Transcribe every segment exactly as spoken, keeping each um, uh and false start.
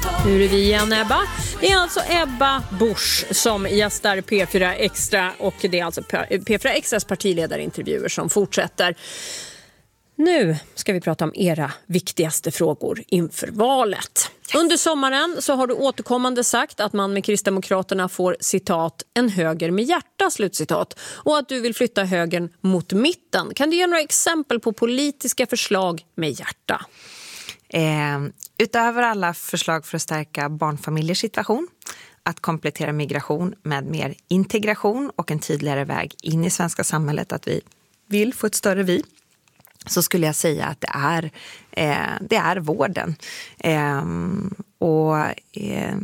Nu är det vi igen, Ebba. Det är alltså Ebba Busch som gästar P fyra Extra och det är alltså P fyra Extras partiledarintervjuer som fortsätter. Nu ska vi prata om era viktigaste frågor inför valet. Yes. Under sommaren så har du återkommande sagt att man med Kristdemokraterna får citat en höger med hjärta, slutcitat, och att du vill flytta högern mot mitten. Kan du ge några exempel på politiska förslag med hjärta? Eh, utöver alla förslag för att stärka barnfamiljers situation, att komplettera migration med mer integration och en tydligare väg in i svenska samhället, att vi vill få ett större vi, så skulle jag säga att det är, eh, det är vården. Eh, och eh,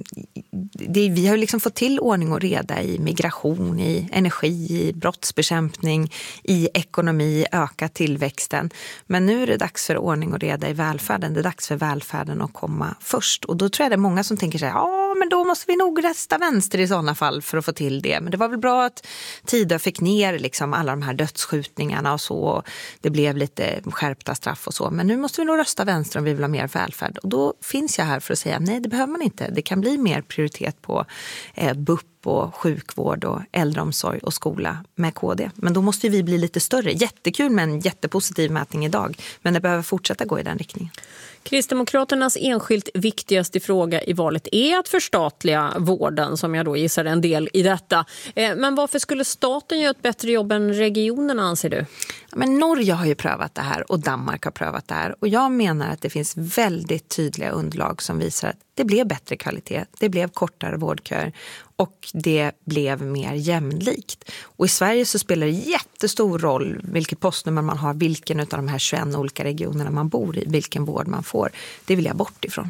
det, vi har liksom fått till ordning och reda i migration, i energi, i brottsbekämpning, i ekonomi, öka tillväxten. Men nu är det dags för ordning och reda i välfärden. Det är dags för välfärden att komma först. Och då tror jag det är många som tänker så här, ja men då måste vi nog rösta vänster i sådana fall för att få till det. Men det var väl bra att Tidö fick ner liksom alla de här dödsskjutningarna och så. Och det blev lite skärpta straff och så. Men nu måste vi nog rösta vänster om vi vill ha mer välfärd. Och då finns jag här för att säga nej, det behöver man inte. Det kan bli mer prioritet på eh, B U P och sjukvård och äldreomsorg och skola med K D. Men då måste vi bli lite större. Jättekul med en jättepositiv mätning idag. Men det behöver fortsätta gå i den riktningen. Kristdemokraternas enskilt viktigaste fråga i valet är att förstatliga vården, som jag då gissar en del i detta. Men varför skulle staten göra ett bättre jobb än regionerna, anser du? Men Norge har ju prövat det här och Danmark har prövat det här. Och jag menar att det finns väldigt tydliga underlag som visar att det blev bättre kvalitet, det blev kortare vårdköer och det blev mer jämlikt. Och i Sverige så spelar det jättestor roll vilket postnummer man har, vilken av de här tjugoett olika regionerna man bor i, vilken vård man får. Det vill jag bort ifrån.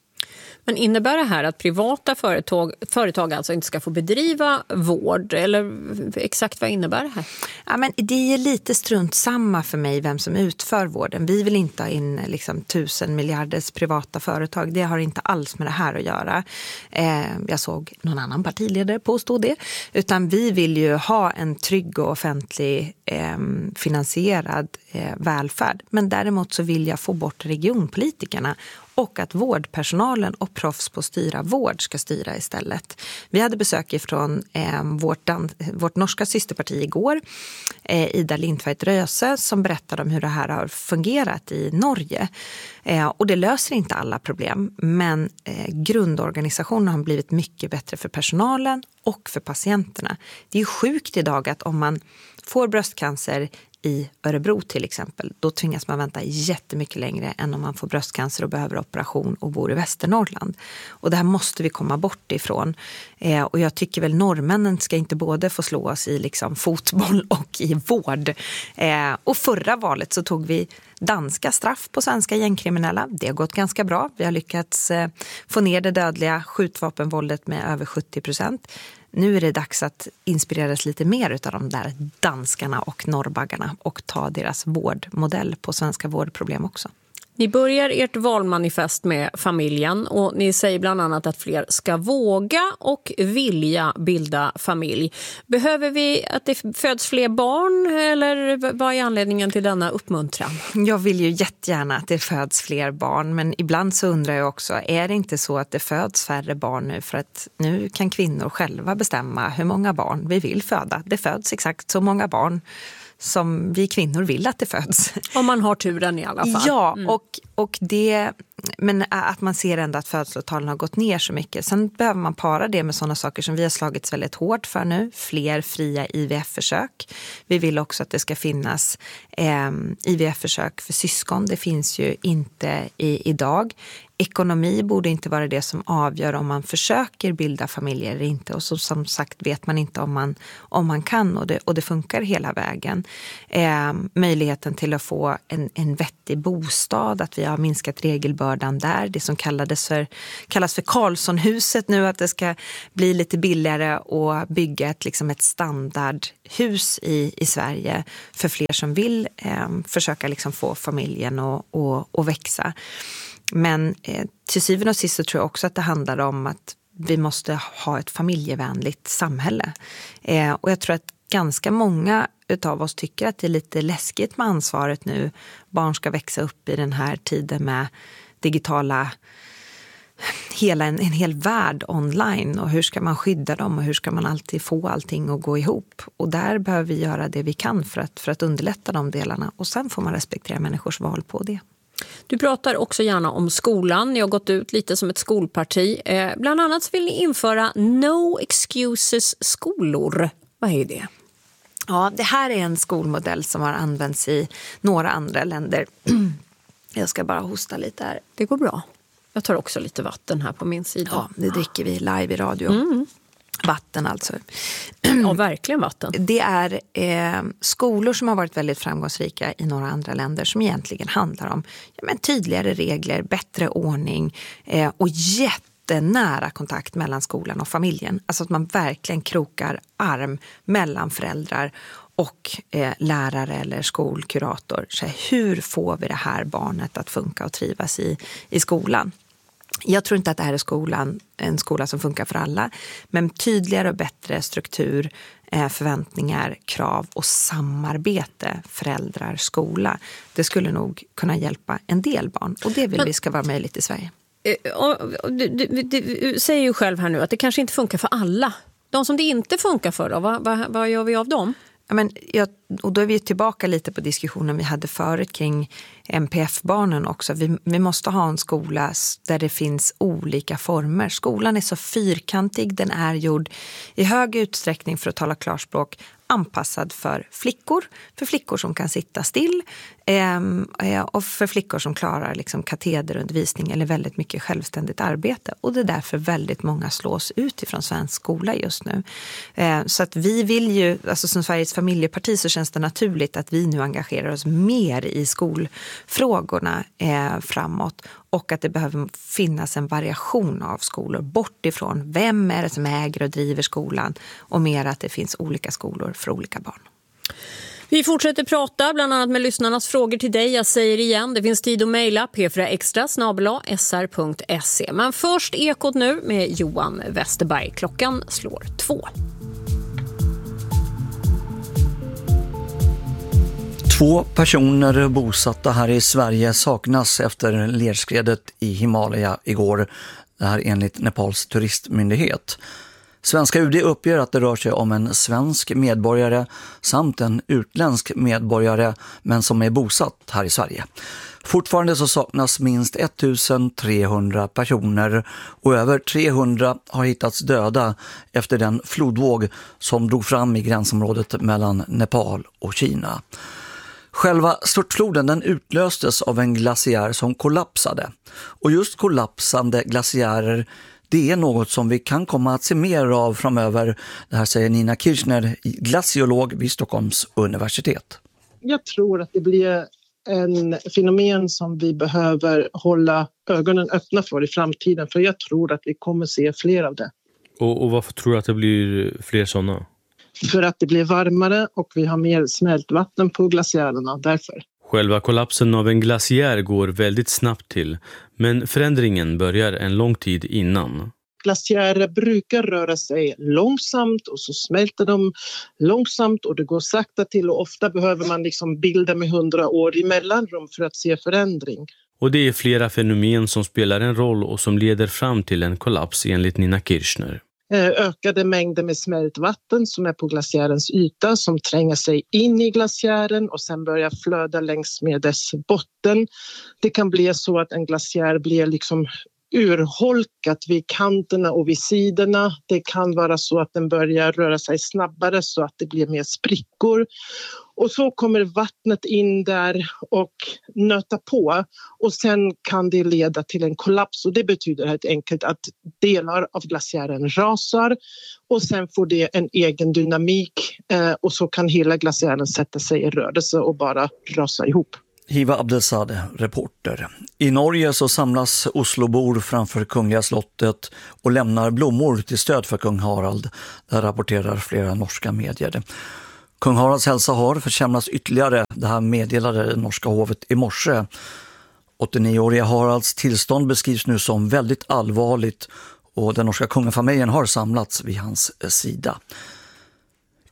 Men innebär det här att privata företag, företag alltså inte ska få bedriva vård? Eller exakt vad innebär det här? Ja, men det är lite strunt samma för mig vem som utför vården. Vi vill inte ha in liksom, tusen miljarders privata företag. Det har inte alls med det här att göra. Eh, jag såg någon annan partiledare påstå det. Utan vi vill ju ha en trygg och offentlig eh, finansierad eh, välfärd. Men däremot så vill jag få bort regionpolitikerna och att vårdpersonalen och proffs på styra vård ska styra istället. Vi hade besök ifrån eh, vårt, vårt norska systerparti igår, eh, Ida Lindtveit Röse, som berättade om hur det här har fungerat i Norge. Eh, och det löser inte alla problem, men eh, grundorganisationen har blivit mycket bättre för personalen och för patienterna. Det är ju sjukt idag att om man får bröstcancer i Örebro till exempel, då tvingas man vänta jättemycket längre än om man får bröstcancer och behöver operation och bor i Västernorrland. Och det här måste vi komma bort ifrån. Eh, och jag tycker väl norrmännen ska inte både få slå oss i liksom fotboll och i vård. Eh, och förra valet så tog vi danska straff på svenska gängkriminella. Det har gått ganska bra. Vi har lyckats eh, få ner det dödliga skjutvapenvåldet med över sjuttio procent. Nu är det dags att inspireras lite mer av de där danskarna och norrbaggarna och ta deras vårdmodell på svenska vårdproblem också. Ni börjar ert valmanifest med familjen och ni säger bland annat att fler ska våga och vilja bilda familj. Behöver vi att det föds fler barn eller vad är anledningen till denna uppmuntran? Jag vill ju jättegärna att det föds fler barn, men ibland så undrar jag också, är det inte så att det föds färre barn nu för att nu kan kvinnor själva bestämma hur många barn vi vill föda? Det föds exakt så många barn som vi kvinnor vill att det föds. Om man har turen i alla fall. Ja, mm. och, och det, men att man ser ändå att födslotalen har gått ner så mycket. Sen behöver man para det med sådana saker som vi har slagits väldigt hårt för nu. Fler fria I V F-försök. Vi vill också att det ska finnas eh, I V F-försök för syskon. Det finns ju inte i, idag. Ekonomi borde inte vara det som avgör om man försöker bilda familjer eller inte. Och så, som sagt vet man inte om man, om man kan och det, och det funkar hela vägen. Eh, möjligheten till att få en, en vettig bostad, att vi har minskat regelbördan där. Det som kallades för, kallas för Karlssonhuset nu, att det ska bli lite billigare att bygga ett, liksom ett standardhus i, i Sverige för fler som vill eh, försöka liksom få familjen att och, och växa. Men eh, till syvende och sist så tror jag också att det handlar om att vi måste ha ett familjevänligt samhälle. Eh, och jag tror att ganska många utav oss tycker att det är lite läskigt med ansvaret nu. Barn ska växa upp i den här tiden med digitala hela en, en hel värld online, och hur ska man skydda dem och hur ska man alltid få allting att gå ihop. Och där behöver vi göra det vi kan för att, för att underlätta de delarna, och sen får man respektera människors val på det. Du pratar också gärna om skolan. Ni har gått ut lite som ett skolparti. Eh, bland annat vill ni införa no excuses skolor. Vad är det? Ja, det här är en skolmodell som har använts i några andra länder. Jag ska bara hosta lite här. Det går bra. Jag tar också lite vatten här på min sida. Ja, det dricker vi live i radio. Mm. Vatten alltså. Ja, verkligen vatten. Det är eh, skolor som har varit väldigt framgångsrika i några andra länder, som egentligen handlar om ja, men tydligare regler, bättre ordning eh, och jättenära kontakt mellan skolan och familjen. Alltså att man verkligen krokar arm mellan föräldrar och eh, lärare eller skolkurator. Så hur får vi det här barnet att funka och trivas i, i skolan? Jag tror inte att det här är skolan, en skola som funkar för alla, men tydligare och bättre struktur, eh, förväntningar, krav och samarbete föräldrar, skola. Det skulle nog kunna hjälpa en del barn, och det vill men, vi ska vara möjligt i Sverige. Du, du, du säger ju själv här nu att det kanske inte funkar för alla. De som det inte funkar för då, vad, vad, vad gör vi av dem? Ja, men jag, och då är vi tillbaka lite på diskussionen vi hade förut kring M P F-barnen också. Vi, vi måste ha en skola där det finns olika former. Skolan är så fyrkantig, den är gjord i hög utsträckning, för att tala klarspråk, anpassad för flickor. För flickor som kan sitta still eh, och för flickor som klarar liksom katederundervisning eller väldigt mycket självständigt arbete. Och det är därför väldigt många slås ut ifrån svensk skola just nu. Eh, så att vi vill ju, alltså som Sveriges familjeparti så känns det naturligt att vi nu engagerar oss mer i skolfrågorna eh, framåt. Och att det behöver finnas en variation av skolor, bort ifrån vem är det som äger och driver skolan, och mer att det finns olika skolor för olika barn. Vi fortsätter prata bland annat med lyssnarnas frågor till dig. Jag säger igen, det finns tid att mejla p fyra extra snabel-a s r punkt se. Men först Ekot nu med Johan Westerberg. Klockan slår två. Två personer bosatta här i Sverige saknas efter lerskredet i Himalaya igår. Det här enligt Nepals turistmyndighet. Svenska U D uppger att det rör sig om en svensk medborgare samt en utländsk medborgare, men som är bosatt här i Sverige. Fortfarande så saknas minst ettusentrehundra personer, och över trehundra har hittats döda efter den flodvåg som drog fram i gränsområdet mellan Nepal och Kina. Själva störtfloden den utlöstes av en glaciär som kollapsade. Och just kollapsande glaciärer, det är något som vi kan komma att se mer av framöver. Det här säger Nina Kirchner, glaciolog vid Stockholms universitet. Jag tror att det blir en fenomen som vi behöver hålla ögonen öppna för i framtiden. För jag tror att vi kommer se fler av det. Och, och varför tror du att det blir fler sådana? För att det blir varmare och vi har mer smältvatten på glaciärerna, därför. Själva kollapsen av en glaciär går väldigt snabbt till, men förändringen börjar en lång tid innan. Glaciärer brukar röra sig långsamt och så smälter de långsamt och det går sakta till, och ofta behöver man liksom bilda med hundra år i mellanrum för att se förändring. Och det är flera fenomen som spelar en roll och som leder fram till en kollaps enligt Nina Kirchner. Ökade mängder med smältvatten som är på glaciärens yta som tränger sig in i glaciären och sen börjar flöda längs med dess botten. Det kan bli så att en glaciär blir liksom urholkat vid kanterna och vid sidorna. Det kan vara så att den börjar röra sig snabbare så att det blir mer sprickor. Och så kommer vattnet in där och nöta på, och sen kan det leda till en kollaps, och det betyder helt enkelt att delar av glaciären rasar och sen får det en egen dynamik eh, och så kan hela glaciären sätta sig i rörelse och bara rasa ihop. Hiva Abdelsade, reporter. I Norge så samlas Oslobor framför Kungliga slottet och lämnar blommor till stöd för kung Harald. Det rapporterar flera norska medier. Kung Haralds hälsa har försämrats ytterligare. Det här meddelade det norska hovet i morse. åttionio-åriga Haralds tillstånd beskrivs nu som väldigt allvarligt, och den norska kungafamiljen har samlats vid hans sida.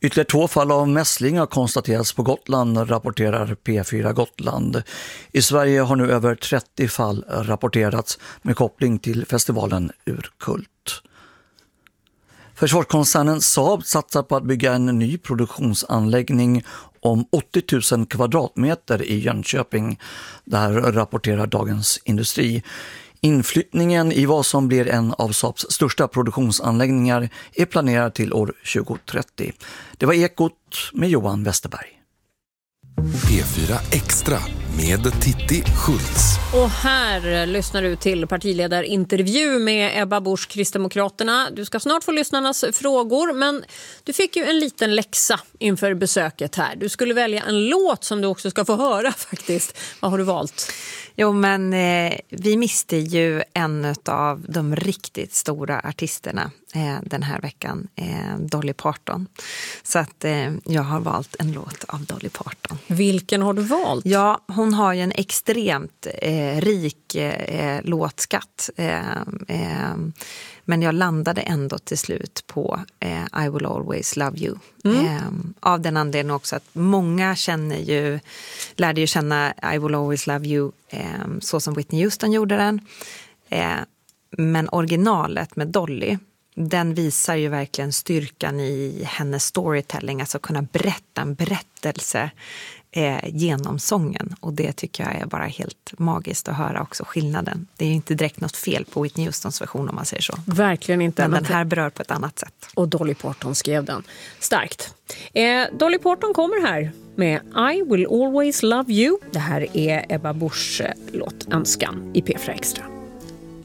Ytterligare två fall av mässling har konstaterats på Gotland, rapporterar P fyra Gotland. I Sverige har nu över trettio fall rapporterats med koppling till festivalen Urkult. Försvarskoncernen Saab satsar på att bygga en ny produktionsanläggning om åttio tusen kvadratmeter i Jönköping. Det här rapporterar Dagens Industri. Inflyttningen i vad som blir en av Saabs största produktionsanläggningar är planerad till år tjugohundratrettio. Det var Ekot med Johan Westerberg. P fyra Extra med Titti Schultz. Och här lyssnar du till partiledarintervju med Ebba Busch, Kristdemokraterna. Du ska snart få lyssnarnas frågor, men du fick ju en liten läxa inför besöket här. Du skulle välja en låt som du också ska få höra faktiskt. Vad har du valt? Jo, men eh, vi miste ju en av de riktigt stora artisterna eh, den här veckan, eh, Dolly Parton. Så att eh, jag har valt en låt av Dolly Parton. Vilken har du valt? Ja, hon har ju en extremt eh, rik eh, låtskatt. Eh, eh, men jag landade ändå till slut på eh, I Will Always Love You. Mm. Eh, av den anledningen också att många känner ju, lärde ju känna I Will Always Love You eh, så som Whitney Houston gjorde den. Eh, men originalet med Dolly, den visar ju verkligen styrkan i hennes storytelling. Alltså kunna berätta en berättelse eh, genom sången. Och det tycker jag är bara helt magiskt att höra också skillnaden. Det är ju inte direkt något fel på Whitney Houstons version om man säger så. Verkligen inte. Men den här berör på ett annat sätt. Och Dolly Parton skrev den. Starkt. Eh, Dolly Parton kommer här med I Will Always Love You. Det här är Ebba Busch låt Önskan i P fyra Extra.